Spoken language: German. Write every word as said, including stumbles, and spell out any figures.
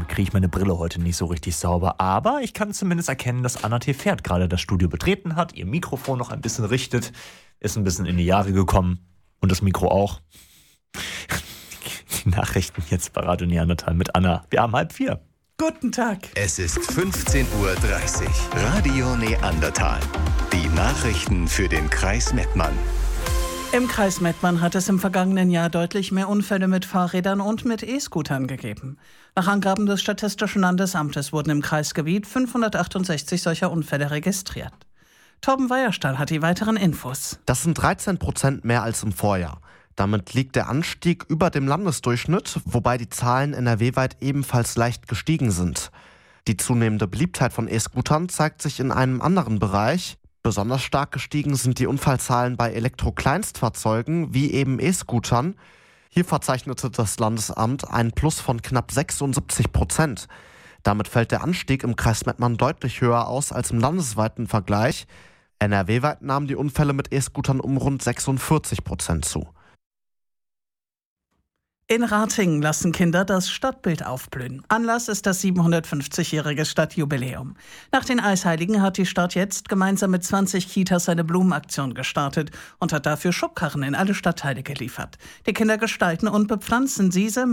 deswegen kriege ich meine Brille heute nicht so richtig sauber. Aber ich kann zumindest erkennen, dass Anna T. Pferd gerade das Studio betreten hat, ihr Mikrofon noch ein bisschen richtet, ist ein bisschen in die Jahre gekommen und das Mikro auch. Die Nachrichten jetzt bei Radio Neandertal mit Anna. Wir haben halb vier. Guten Tag. Es ist fünfzehn Uhr dreißig. Radio Neandertal. Die Nachrichten für den Kreis Mettmann. Im Kreis Mettmann hat es im vergangenen Jahr deutlich mehr Unfälle mit Fahrrädern und mit E-Scootern gegeben. Nach Angaben des Statistischen Landesamtes wurden im Kreisgebiet fünfhundertachtundsechzig solcher Unfälle registriert. Torben Weierstahl hat die weiteren Infos. Das sind dreizehn Prozent mehr als im Vorjahr. Damit liegt der Anstieg über dem Landesdurchschnitt, wobei die Zahlen N R W-weit ebenfalls leicht gestiegen sind. Die zunehmende Beliebtheit von E-Scootern zeigt sich in einem anderen Bereich. Besonders stark gestiegen sind die Unfallzahlen bei Elektro-Kleinstfahrzeugen wie eben E-Scootern. Hier verzeichnete das Landesamt einen Plus von knapp sechsundsiebzig Prozent. Damit fällt der Anstieg im Kreis Mettmann deutlich höher aus als im landesweiten Vergleich. N R W-weit nahmen die Unfälle mit E-Scootern um rund sechsundvierzig Prozent zu. In Ratingen lassen Kinder das Stadtbild aufblühen. Anlass ist das siebenhundertfünfzigjährige Stadtjubiläum. Nach den Eisheiligen hat die Stadt jetzt gemeinsam mit zwanzig Kitas eine Blumenaktion gestartet und hat dafür Schubkarren in alle Stadtteile geliefert. Die Kinder gestalten und bepflanzen diese